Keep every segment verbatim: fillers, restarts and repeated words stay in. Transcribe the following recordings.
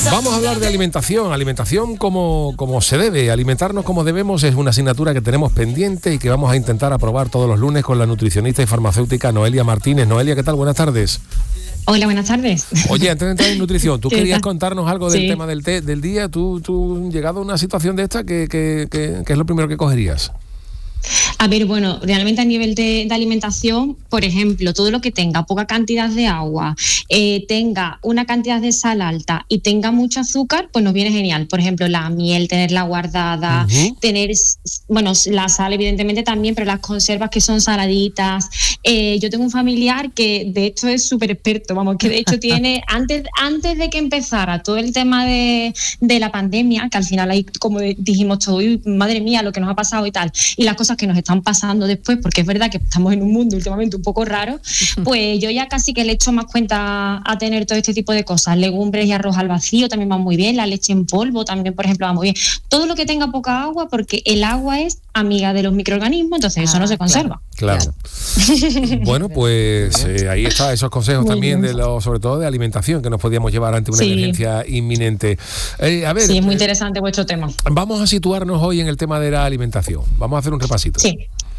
Vamos a hablar de alimentación, alimentación como, como se debe, alimentarnos como debemos es una asignatura que tenemos pendiente y que vamos a intentar aprobar todos los lunes con la nutricionista y farmacéutica Noelia Martínez. Noelia, ¿qué tal? Buenas tardes. Hola, buenas tardes. Oye, antes de entrar en nutrición, tú querías tal? contarnos algo del sí. tema del, té, del día. ¿Tú, tú llegado a una situación de esta, ¿qué, qué, qué, qué es lo primero que cogerías? A ver, bueno, realmente a nivel de, de alimentación, por ejemplo, todo lo que tenga poca cantidad de agua, eh, tenga una cantidad de sal alta y tenga mucho azúcar, pues nos viene genial. Por ejemplo, la miel, tenerla guardada, uh-huh. tener, bueno, la sal evidentemente también, pero las conservas que son saladitas. Eh, yo tengo un familiar que de hecho es súper experto, vamos, que de hecho tiene, antes, antes de que empezara todo el tema de, de la pandemia, que al final ahí, como dijimos todo, madre mía, lo que nos ha pasado y tal, y las cosas que nos están pasando después, porque es verdad que estamos en un mundo últimamente un poco raro, pues yo ya casi que le echo más cuenta a tener todo este tipo de cosas. Legumbres y arroz al vacío también van muy bien, la leche en polvo también, por ejemplo, va muy bien. Todo lo que tenga poca agua, porque el agua es amiga de los microorganismos, entonces ah, eso no se conserva. Claro. claro. Bueno, pues eh, ahí está, esos consejos muy también, de lo, sobre todo de alimentación, que nos podíamos llevar ante una sí. emergencia inminente. Eh, a ver, sí, es muy eh, interesante vuestro tema. Vamos a situarnos hoy en el tema de la alimentación. Vamos a hacer un repasito. Sí.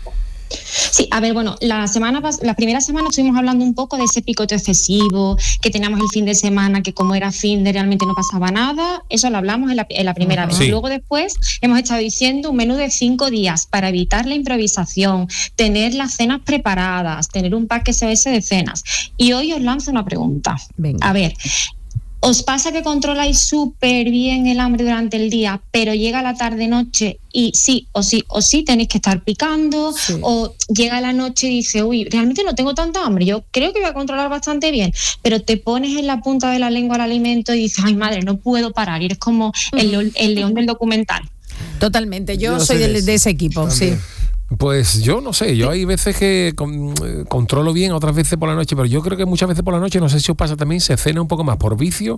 Sí, a ver, bueno, la semana la primera semana estuvimos hablando un poco de ese picoteo excesivo que teníamos el fin de semana, que como era fin de realmente no pasaba nada. Eso lo hablamos en la, en la primera uh-huh. vez. Sí. Luego después hemos estado diciendo un menú de cinco días para evitar la improvisación, tener las cenas preparadas, tener un pack S O S de cenas. Y hoy os lanzo una pregunta. Venga. A ver, ¿os pasa que controláis súper bien el hambre durante el día, pero llega la tarde-noche y sí o sí o sí tenéis que estar picando? Sí. O llega la noche y dices, uy, realmente no tengo tanta hambre, yo creo que voy a controlar bastante bien, pero te pones en la punta de la lengua el alimento y dices, ay madre, no puedo parar. Y eres como el, el león del documental. Totalmente, yo, yo soy de, de, de ese equipo, también. Sí. Pues yo no sé, yo hay veces que con, eh, controlo bien, otras veces por la noche, pero yo creo que muchas veces por la noche, no sé si os pasa también, se cena un poco más por vicio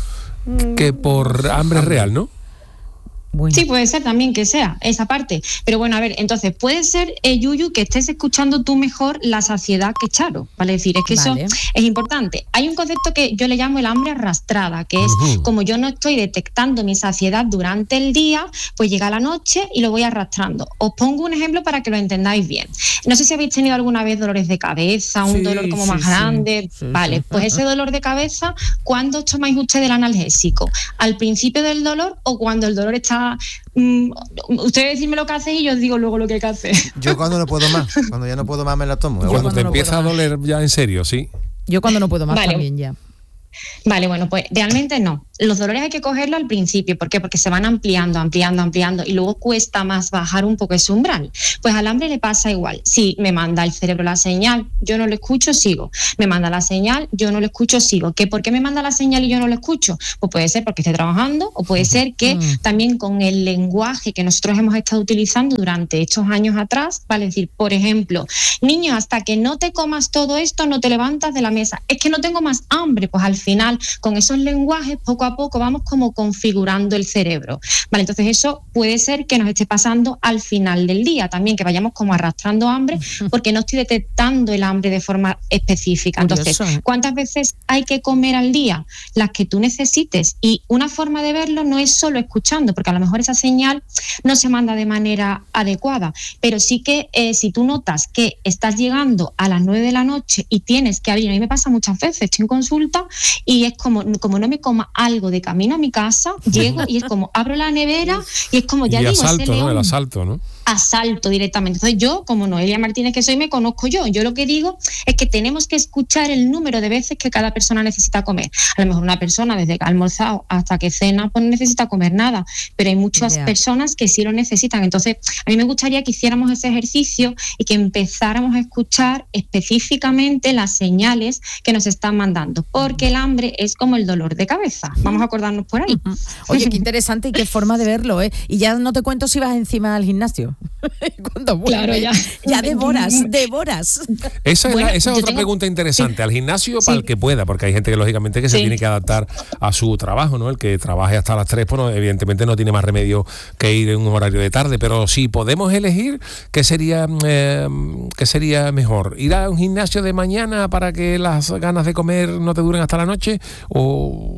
que por hambre real, ¿no? Bueno. Sí, puede ser también que sea esa parte. Pero bueno, a ver, entonces puede ser, eh, Yuyu, que estés escuchando tú mejor la saciedad que Charo, ¿vale? Es decir, es que vale. Eso es importante. Hay un concepto que yo le llamo el hambre arrastrada, que es uh-huh. como yo no estoy detectando mi saciedad durante el día, pues llega la noche y lo voy arrastrando. Os pongo un ejemplo para que lo entendáis bien. No sé si habéis tenido alguna vez dolores de cabeza, un sí, dolor como sí, más sí. grande. Sí, vale, sí. Pues ese dolor de cabeza, ¿cuándo os tomáis ustedes el analgésico? ¿Al principio del dolor o cuando el dolor está Mm, ustedes decirme lo que hacen y yo os digo luego lo que hay que hacer? Yo cuando no puedo más, cuando ya no puedo más me la tomo. Cuando, cuando te no empieza a doler ya en serio, sí. Yo cuando no puedo más vale. también ya. Vale, bueno, pues realmente no. Los dolores hay que cogerlos al principio. ¿Por qué? Porque se van ampliando, ampliando, ampliando y luego cuesta más bajar un poco ese umbral. Pues al hambre le pasa igual. Si me manda el cerebro la señal, yo no lo escucho, sigo. Me manda la señal, yo no lo escucho, sigo. ¿Qué? ¿Por qué me manda la señal y yo no lo escucho? Pues puede ser porque esté trabajando o puede ser que mm. también con el lenguaje que nosotros hemos estado utilizando durante estos años atrás, vale decir, por ejemplo, niño, hasta que no te comas todo esto, no te levantas de la mesa. Es que no tengo más hambre. Pues al final, con esos lenguajes, poco a poco vamos como configurando el cerebro. Vale, entonces eso puede ser que nos esté pasando al final del día también, que vayamos como arrastrando hambre porque no estoy detectando el hambre de forma específica. Entonces, ¿cuántas veces hay que comer al día? Las que tú necesites. Y una forma de verlo no es solo escuchando, porque a lo mejor esa señal no se manda de manera adecuada, pero sí que eh, si tú notas que estás llegando a las nueve de la noche y tienes que abrir, a mí me pasa muchas veces, estoy en consulta y es como, como no me coma algo de camino a mi casa, llego y es como abro la nevera y es como ya y digo, asalto, ese león, ¿no? El asalto, ¿no? Asalto directamente. Entonces yo, como Noelia Martínez que soy, me conozco yo. Yo lo que digo es que tenemos que escuchar el número de veces que cada persona necesita comer. A lo mejor una persona desde que ha almorzado hasta que cena pues no necesita comer nada, pero hay muchas yeah. personas que sí lo necesitan. Entonces a mí me gustaría que hiciéramos ese ejercicio y que empezáramos a escuchar específicamente las señales que nos están mandando, porque el hambre es como el dolor de cabeza. Vamos a acordarnos por ahí. Oye, qué interesante y qué forma de verlo, ¿eh? Y ya no te cuento si vas encima al gimnasio. Cuando vuelve, claro, ya. ya devoras, devoras. Esa es, bueno, la, esa es otra tengo... pregunta interesante. Sí. Al gimnasio sí. para el que pueda, porque hay gente que lógicamente que se sí. tiene que adaptar a su trabajo, ¿no? El que trabaje hasta las tres, pues no, evidentemente no tiene más remedio que ir en un horario de tarde, pero si podemos elegir, ¿qué sería, eh, qué sería mejor? ¿Ir a un gimnasio de mañana para que las ganas de comer no te duren hasta la noche? ¿O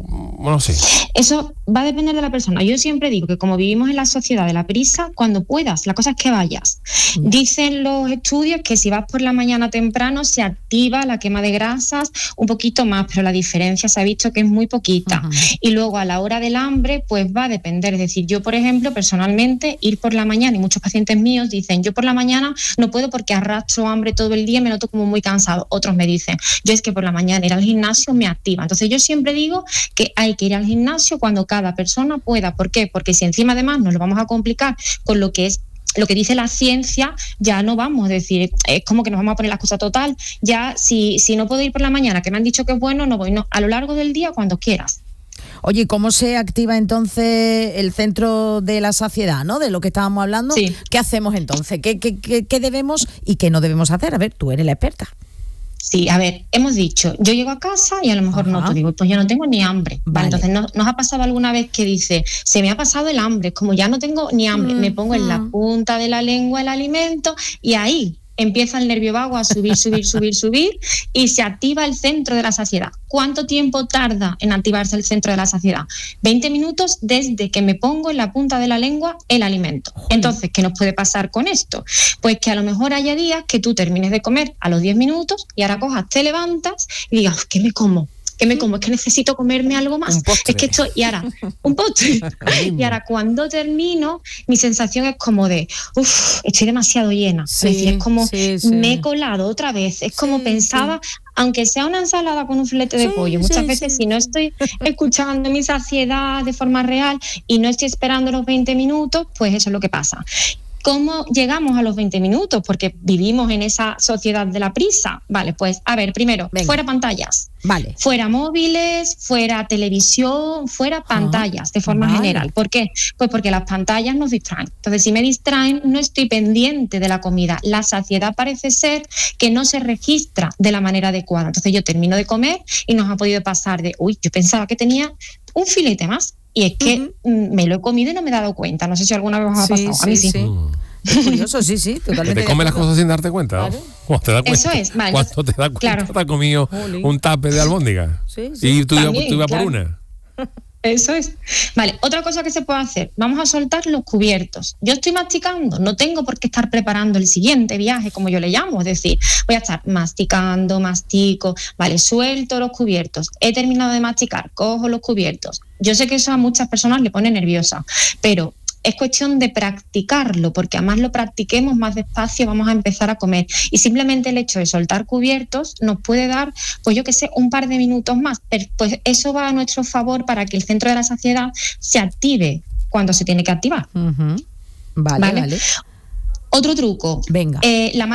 no sé. Eso va a depender de la persona. Yo siempre digo que como vivimos en la sociedad de la prisa, cuando puedas, la cosa es que vayas. Mm. Dicen los estudios que si vas por la mañana temprano se activa la quema de grasas un poquito más, pero la diferencia se ha visto que es muy poquita. Uh-huh. Y luego a la hora del hambre, pues va a depender. Es decir, yo, por ejemplo, personalmente, ir por la mañana, y muchos pacientes míos dicen, yo por la mañana no puedo porque arrastro hambre todo el día y me noto como muy cansado. Otros me dicen, yo es que por la mañana ir al gimnasio me activa. Entonces yo siempre digo que hay que ir al gimnasio cuando cada persona pueda. ¿Por qué? Porque si encima además nos lo vamos a complicar con lo que es lo que dice la ciencia, ya no vamos a decir, es como que nos vamos a poner la excusa total, ya si, si no puedo ir por la mañana, que me han dicho que es bueno, no voy, no, a lo largo del día cuando quieras. Oye, ¿cómo se activa entonces el centro de la saciedad, ¿no? De lo que estábamos hablando. Sí. ¿Qué hacemos entonces? ¿Qué, qué, qué, qué debemos y qué no debemos hacer? A ver, tú eres la experta. Sí, a ver, hemos dicho, yo llego a casa y a lo mejor Ajá. no, te digo, pues yo no tengo ni hambre. Vale, vale entonces ¿no, ¿nos ha pasado alguna vez que dice, se me ha pasado el hambre, como ya no tengo ni hambre, mm, me pongo mm. en la punta de la lengua el alimento y ahí empieza el nervio vago a subir, subir, subir, subir y se activa el centro de la saciedad. ¿Cuánto tiempo tarda en activarse el centro de la saciedad? veinte minutos desde que me pongo en la punta de la lengua el alimento. Entonces, ¿qué nos puede pasar con esto? Pues que a lo mejor haya días que tú termines de comer a los diez minutos y ahora cojas, te levantas y digas, ¿qué me como? ¿Qué me como? Es que necesito comerme algo más. Es que esto, y ahora, un postre. Y ahora cuando termino, mi sensación es como de, uff, estoy demasiado llena. Sí, es decir, es como, sí, sí. me he colado otra vez. Es como sí, pensaba, sí. aunque sea una ensalada con un filete de sí, pollo, muchas sí, veces sí. si no estoy escuchando mi saciedad de forma real y no estoy esperando los veinte minutos, pues eso es lo que pasa. ¿Cómo llegamos a los veinte minutos? Porque vivimos en esa sociedad de la prisa. Vale, pues a ver, primero, Venga. fuera pantallas. Vale. Fuera móviles, fuera televisión, fuera pantallas, de forma vale. general. ¿Por qué? Pues porque las pantallas nos distraen. Entonces, si me distraen, no estoy pendiente de la comida. La saciedad parece ser que no se registra de la manera adecuada. Entonces, yo termino de comer y nos ha podido pasar de, uy, yo pensaba que tenía un filete más. Y es que uh-huh. me lo he comido y no me he dado cuenta. No sé si alguna vez os ha sí, pasado. Sí, a mí sí. sí. Es curioso, sí, sí, totalmente. ¿Te comes las cosas sin darte cuenta? ¿Vale? ¿Cuándo te das cuenta? Eso es, vale. ¿Cuándo te das cuenta? Claro. ¿Te has comido Jolín. un tape de albóndiga? Sí, sí. Y tú También, ibas claro. por una. Eso es. Vale, otra cosa que se puede hacer, vamos a soltar los cubiertos. Yo estoy masticando, no tengo por qué estar preparando el siguiente viaje, como yo le llamo, es decir, voy a estar masticando, mastico, vale, suelto los cubiertos, he terminado de masticar, cojo los cubiertos. Yo sé que eso a muchas personas le pone nerviosa, pero es cuestión de practicarlo, porque a más lo practiquemos, más despacio vamos a empezar a comer. Y simplemente el hecho de soltar cubiertos nos puede dar, pues yo qué sé, un par de minutos más. Pues eso va a nuestro favor para que el centro de la saciedad se active cuando se tiene que activar. Uh-huh. Vale, vale, vale. Otro truco. Venga. Eh, la